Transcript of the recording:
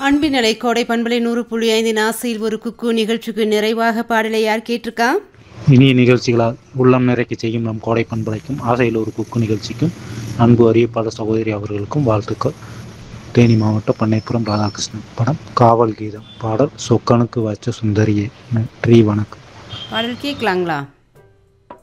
அன்பின் அலை கோடை பண்பலை 100.5 ஆசையில் ஒரு குக்கு நிகழ்ச்சிக்கு நிறைவாக பாடலை யார் கேட்டிருக்கா? இனிய நிகழ்ச்சிகளால் உள்ளம் நிறைக்க செய்யும் நம் கோடை பண்பலைக்கும் ஆசையில் ஒரு குக்கு நிகழ்ச்சிக்கும் அன்பு அறிவிப்பாளர் சகோதரி அவர்களுக்கும் வாழ்த்துக்கள். தேனி மாவட்டம் பண்ணைப்புறம் ராதாகிருஷ்ணன். படம் காவல் கீதம். பாடல் சொக்கனுக்கு வச்ச சுந்தரியே. நன்றி, வணக்கம். பாடல் கேட்கலாங்களா?